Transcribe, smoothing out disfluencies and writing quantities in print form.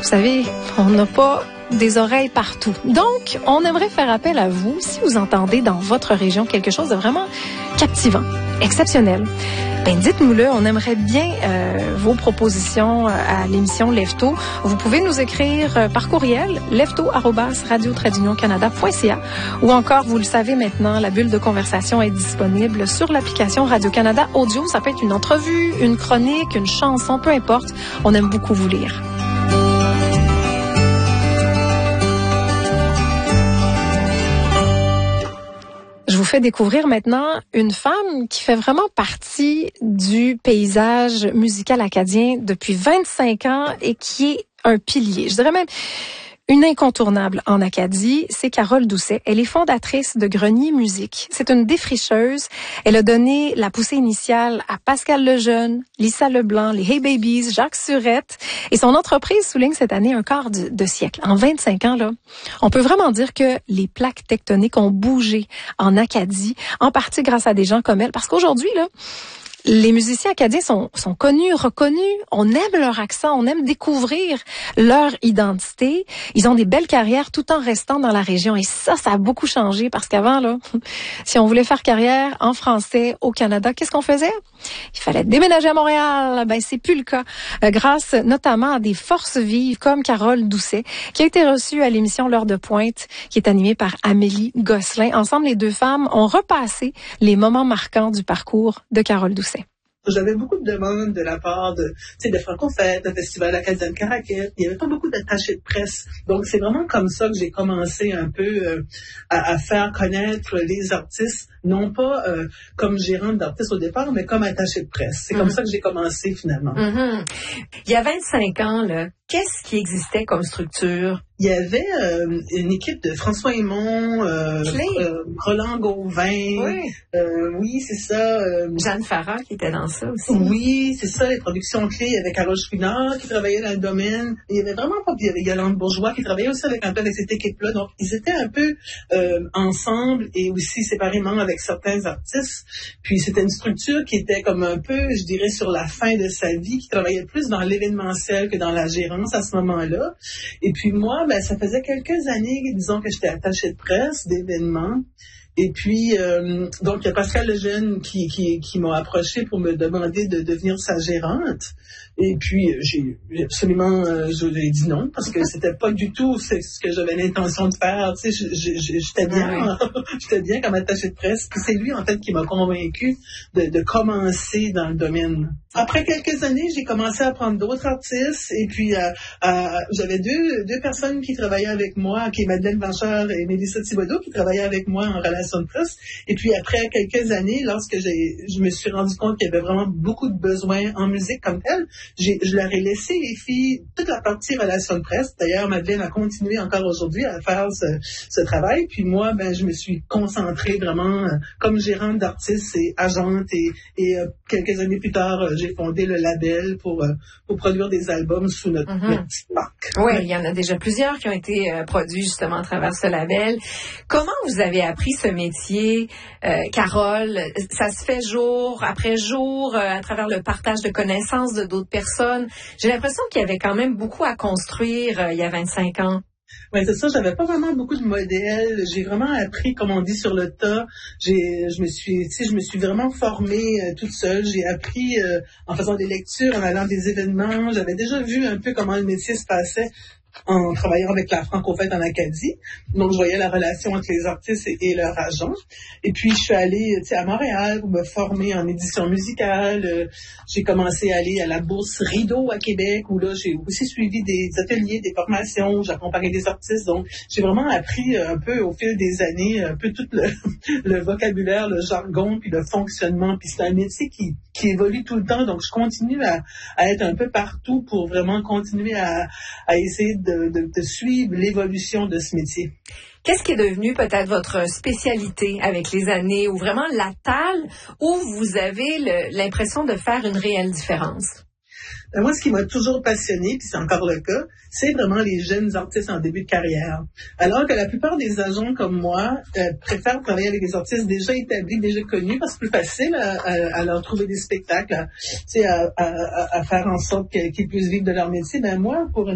Vous savez, on n'a pas des oreilles partout. Donc, on aimerait faire appel à vous si vous entendez dans votre région quelque chose de vraiment captivant, exceptionnel. Ben, dites-nous-le, on aimerait bien vos propositions à l'émission Lève-Tôt. Vous pouvez nous écrire par courriel lève-tôt@radio-canada.ca ou encore, vous le savez maintenant, la bulle de conversation est disponible sur l'application Radio-Canada Audio. Ça peut être une entrevue, une chronique, une chanson, peu importe. On aime beaucoup vous lire. Je vous fais découvrir maintenant une femme qui fait vraiment partie du paysage musical acadien depuis 25 ans et qui est un pilier. Je dirais même une incontournable en Acadie, c'est Carole Doucet. Elle est fondatrice de Grenier Musique. C'est une défricheuse. Elle a donné la poussée initiale à Pascal Lejeune, Lisa Leblanc, les Hey Babies, Jacques Surette. Et son entreprise souligne cette année un quart de siècle. En 25 ans, là, on peut vraiment dire que les plaques tectoniques ont bougé en Acadie, en partie grâce à des gens comme elle. Parce qu'aujourd'hui, là, les musiciens acadiens sont connus, reconnus. On aime leur accent, on aime découvrir leur identité. Ils ont des belles carrières tout en restant dans la région. Et ça a beaucoup changé parce qu'avant, là, si on voulait faire carrière en français au Canada, qu'est-ce qu'on faisait? Il fallait déménager à Montréal. Ben, c'est plus le cas. Grâce notamment à des forces vives comme Carole Doucet, qui a été reçue à l'émission L'heure de pointe, qui est animée par Amélie Gosselin. Ensemble, les deux femmes ont repassé les moments marquants du parcours de Carole Doucet. J'avais beaucoup de demandes de la part de Franco-Fête, de Festival acadien de Caraquet. Il n'y avait pas beaucoup d'attachés de presse. Donc, c'est vraiment comme ça que j'ai commencé un peu à faire connaître les artistes, non pas comme gérante d'artistes au départ, mais comme attaché de presse. C'est comme ça que j'ai commencé finalement. Il y a 25 ans, là, qu'est-ce qui existait comme structure? Il y avait une équipe de François Aymon, Roland Gauvin. Oui, c'est ça. Jeanne Farah qui était dans ça aussi. Oui, c'est ça, les productions clés. Il y avait Carole Chouinard qui travaillait dans le domaine. Il y avait vraiment pas. Il y avait Yolande Bourgeois qui travaillait aussi un peu avec cette équipe-là. Donc, ils étaient un peu ensemble et aussi séparément avec certains artistes. Puis, c'était une structure qui était comme un peu, je dirais, sur la fin de sa vie, qui travaillait plus dans l'événementiel que dans la gérance à ce moment-là. Et puis, moi, ben, ça faisait quelques années, disons, que j'étais attachée de presse, d'événements. Et puis, donc, il y a Pascal Lejeune qui m'a approché pour me demander de devenir sa gérante. Et puis, j'ai absolument, j'ai dit non, parce que c'était pas du tout ce que j'avais l'intention de faire. Tu sais, j'étais bien, j'étais bien comme attachée de presse. Puis c'est lui, en fait, qui m'a convaincue de commencer dans le domaine. Après quelques années, j'ai commencé à prendre d'autres artistes. Et puis, j'avais deux personnes qui travaillaient avec moi, qui est Madeleine Blanchard et Mélissa Thibodeau, qui travaillaient avec moi en relation de presse. Et puis, après quelques années, lorsque je me suis rendu compte qu'il y avait vraiment beaucoup de besoins en musique comme telle, je leur ai laissé, les filles, toute la partie relations de presse. D'ailleurs, Madeleine a continué encore aujourd'hui à faire ce travail. Puis moi, ben, je me suis concentrée vraiment comme gérante d'artistes et agente. Et quelques années plus tard, j'ai fondé le label pour produire des albums sous notre petite marque. Oui, il y en a déjà plusieurs qui ont été produits justement à travers ce label. Comment vous avez appris ce métier, Carole? Ça se fait jour après jour à travers le partage de connaissances de d'autres personnes. J'ai l'impression qu'il y avait quand même beaucoup à construire il y a 25 ans. Oui, c'est ça. J'avais pas vraiment beaucoup de modèles. J'ai vraiment appris, comme on dit, sur le tas. Je me suis vraiment formée toute seule. J'ai appris en faisant des lectures, en allant à des événements. J'avais déjà vu un peu comment le métier se passait en travaillant avec la Franco-Fête en Acadie. Donc, je voyais la relation entre les artistes et leurs agents. Et puis, je suis allée à Montréal pour me former en édition musicale. J'ai commencé à aller à la Bourse Rideau à Québec, où là, j'ai aussi suivi des ateliers, des formations, j'accompagnais des artistes. Donc, j'ai vraiment appris un peu au fil des années, un peu tout le vocabulaire, le jargon, puis le fonctionnement. Puis c'est un métier qui évolue tout le temps. Donc, je continue à être un peu partout pour vraiment continuer à essayer de suivre l'évolution de ce métier. Qu'est-ce qui est devenu peut-être votre spécialité avec les années, ou vraiment la talle où vous avez l'impression de faire une réelle différence? Moi, ce qui m'a toujours passionné, puis c'est encore le cas, c'est vraiment les jeunes artistes en début de carrière. Alors que la plupart des agents comme moi préfèrent travailler avec des artistes déjà établis, déjà connus, parce que c'est plus facile à leur trouver des spectacles, à faire en sorte qu'ils puissent vivre de leur métier. Ben moi, pour